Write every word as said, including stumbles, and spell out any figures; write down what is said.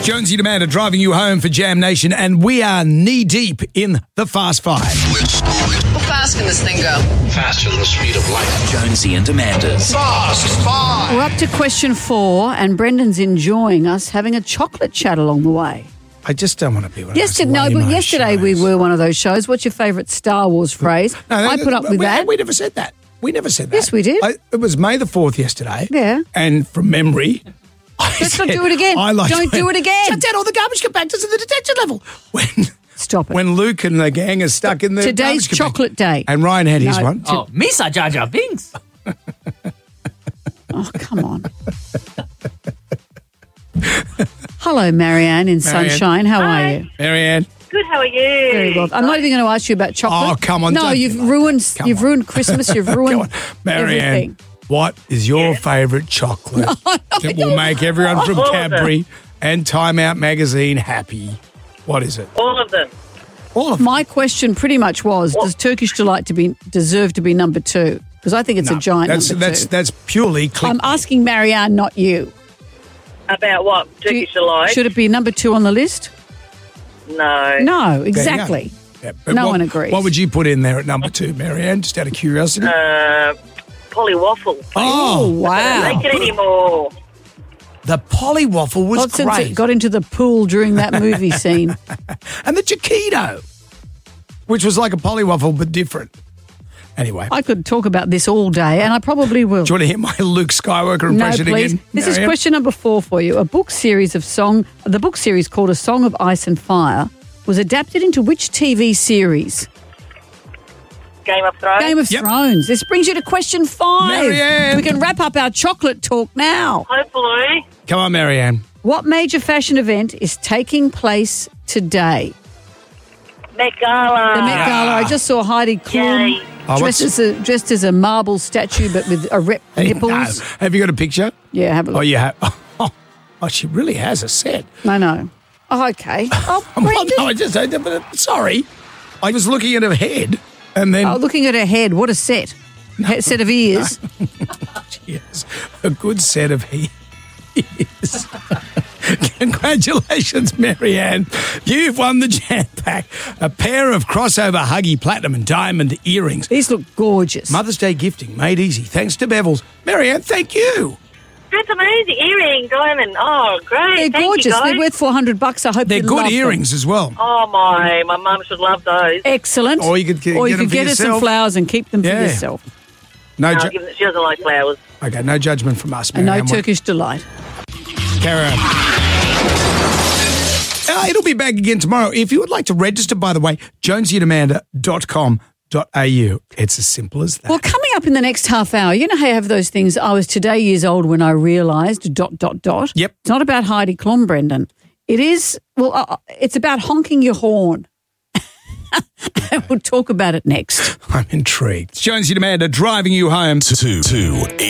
Jonesy and Amanda driving you home for Jam Nation, and we are knee-deep in the Fast Five. How fast can this thing go? Faster than the speed of light. Jonesy and Amanda's Fast Five. We're up to question four, and Brendan's enjoying us having a chocolate chat along the way. I just don't want to be one of Yesterday, those no, but lame-o yesterday we shows. were one of those shows. What's your favourite Star Wars phrase? No, I no, put up we, with that. We never said that. We never said that. Yes, we did. I, it was May the fourth yesterday. Yeah. And from memory, I Let's not said, do it again. I like Don't do it again. Shut down all the garbage compactors at the detention level. When Stop it. when Luke and the gang are stuck in the Today's garbage compactor. chocolate day. And Ryan had his No, one. to- Oh, Misa Jar Jar Binks. Oh, come on. Hello, Marianne in Marianne. Sunshine. How Hi. are you? Marianne. Good, how are you? Very well. I'm not even going to ask you about chocolate. Oh, come on, No, don't you've be like ruined. that. Come You've on. ruined Christmas. You've ruined Come on. Marianne, everything. what is your favourite chocolate that will make everyone from All of Cadbury and Time Out magazine happy? What is it? All of them. All of My question pretty much was: does Turkish Delight to be deserve to be number two? Because I think it's No, a giant that's, number that's, two. That's purely click. I'm asking Marianne, not you. About what? Do you- Turkish Delight? Should it be number two on the list? No. No, exactly. Yeah, but No what, one agrees. What would you put in there at number two, Marianne, just out of curiosity? Uh, Polly Waffle. Oh, oh, wow. Don't make it anymore. the Polly Waffle was Not since great. it got into the pool during that movie scene. and the Chiquito, which was like a Polly Waffle but different. Anyway, I could talk about this all day, and I probably will. do you want to hear my Luke Skywalker No, impression please. again? This is Marianne? question number four for you. A book series of song, the book series called A Song of Ice and Fire, was adapted into which T V series? Game of Thrones. Game of Yep. Thrones. This brings you to question five. Marianne. We can wrap up our chocolate talk now. Hopefully. Come on, Marianne. What major fashion event is taking place today? Met Gala. The Met Gala. I just saw Heidi Klum Yay. Oh, dressed, what's- as a, dressed as a marble statue, but with a rep nipples. No. Have you got a picture? Yeah, have a Oh, look. you have. Oh, oh, she really has a set. I know. Oh, okay. Oh, I'm not, Brendan. no, I just, I, but, sorry. I was looking at her head and then Oh, looking at her head. What a set. A set of ears. she has a good set of ears. Congratulations, Marianne. You've won the Jam Pack. A pair of crossover Huggy Platinum and Diamond earrings. These look gorgeous. Mother's Day gifting made easy thanks to Bevel's. Marianne, thank you. That's amazing. Earring, diamond. Oh, great. They're Thank gorgeous. You guys. They're worth four hundred bucks. I hope They're you good love them. earrings as well. Oh, my. My mum should love those. Excellent. Or you could get- or you get them could for get her some yourself. flowers and keep them Yeah. for yourself. No, No, ju- give them- she doesn't like flowers. okay, no judgment from us, And no Marianne. Turkish Delight. Carry on. Uh, it'll be back again tomorrow. If you would like to register, by the way, jonesy and amanda dot com dot a u. It's as simple as that. Well, coming up in the next half hour, you know how you have those things, I was today years old when I realised, dot, dot, dot. Yep. It's not about Heidi Klum, Brendan. It is, well, uh, it's about honking your horn. And we'll talk about it next. I'm intrigued. It's Jonesy and Amanda driving you home. Two, two,